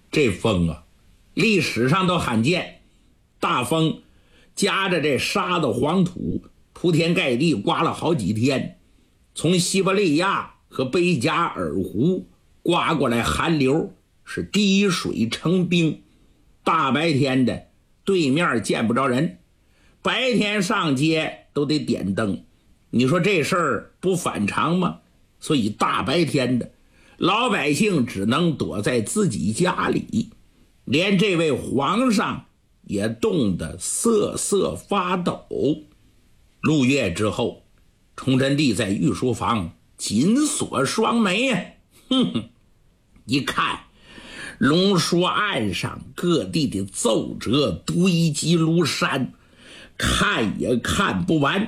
这风啊，历史上都罕见，大风夹着这沙子黄土，铺天盖地刮了好几天，从西伯利亚和贝加尔湖刮过来寒流，是滴水成冰。大白天的，对面见不着人，白天上街都得点灯。你说这事儿不反常吗？所以大白天的，老百姓只能躲在自己家里，连这位皇上也冻得瑟瑟发抖。入夜之后，崇祯帝在御书房紧锁双眉呀，一看龙书案上各地的奏折堆积如山，看也看不完，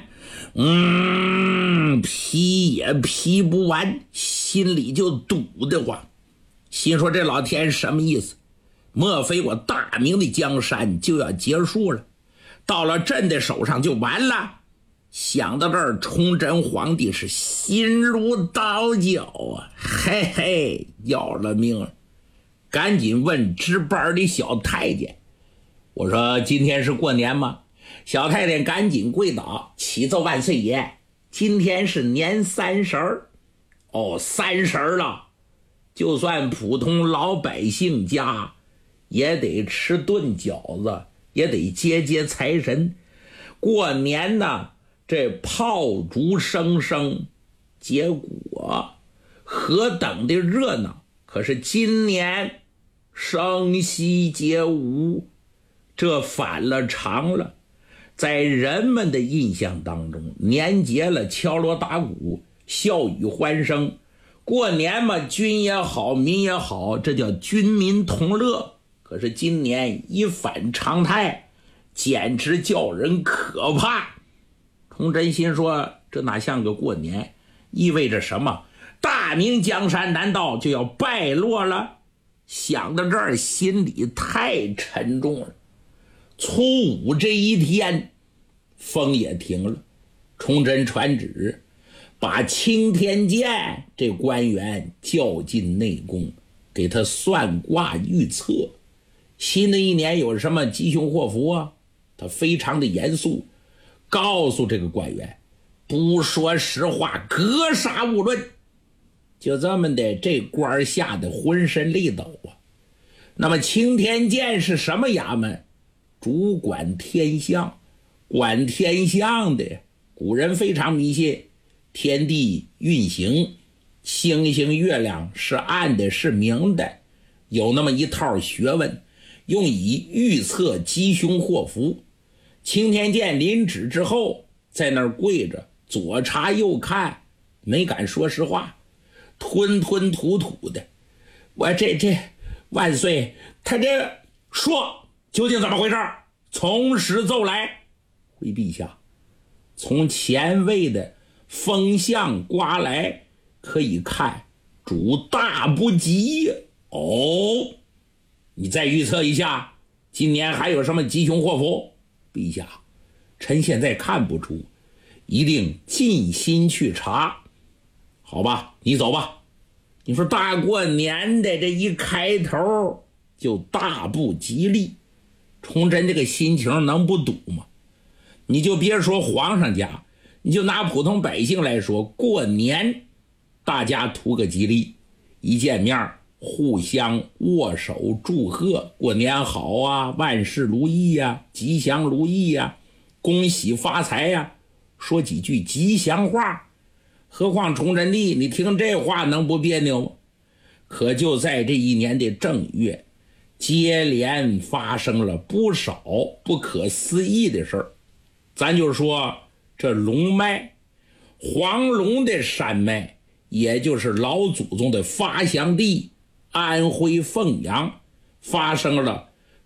批也批不完，心里就堵得慌。心说这老天什么意思？莫非我大明的江山就要结束了，到了朕的手上就完了？想到这儿，崇祯皇帝是心如刀绞啊，嘿嘿，要了命了。赶紧问值班的小太监，我说今天是过年吗？小太监赶紧跪倒，启奏万岁爷，今天是年30。哦，30了，就算普通老百姓家也得吃顿饺子，也得接接财神。过年呢，这炮竹声声，结果何等的热闹。可是今年声息皆无，这反了常了。在人们的印象当中，年节了敲锣打鼓，笑语欢声，过年嘛，军也好民也好，这叫军民同乐。可是今年一反常态，简直叫人可怕。崇祯心说，这哪像个过年，意味着什么？大明江山难道就要败落了？想到这儿，心里太沉重了。初5这一天，风也停了。崇祯传旨，把青天监这官员叫进内宫，给他算卦预测。新的一年有什么吉凶祸福啊？他非常的严肃，告诉这个官员，不说实话，格杀勿论。就这么的，这官下的浑身力抖啊。那么青天监是什么衙门？主管天象，管天象的。古人非常迷信天地运行，星星月亮是暗的是明的，有那么一套学问，用以预测吉凶祸福。青天监临旨之后，在那儿跪着，左查右看，没敢说实话，吞吞吐吐的。我这万岁，他这说究竟怎么回事？从实奏来。回陛下，从前位的风向刮来，可以看主大不吉。哦，你再预测一下，今年还有什么吉凶祸福？陛下，臣现在看不出，一定尽心去查。好吧，你走吧。你说大过年的这一开头就大不吉利，崇祯这个心情能不堵吗？你就别说皇上家，你就拿普通百姓来说，过年大家图个吉利，一见面互相握手祝贺，过年好啊，万事如意啊，吉祥如意啊，恭喜发财啊，说几句吉祥话。何况崇祯帝，你听这话能不别扭吗？可就在这一年的正月，接连发生了不少不可思议的事儿。咱就说这龙脉，黄龙的山脉，也就是老祖宗的发祥地安徽凤阳，发生了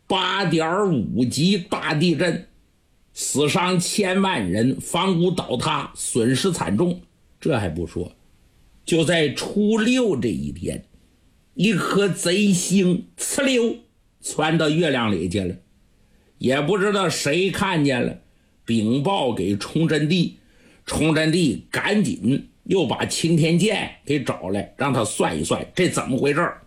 8.5级大地震，死伤1000万人，房屋倒塌，损失惨重。这还不说，就在初6这一天，一颗贼星呲溜窜到月亮里去了，也不知道谁看见了，禀报给崇祯帝。崇祯帝赶紧又把青天监给找来，让他算一算这怎么回事。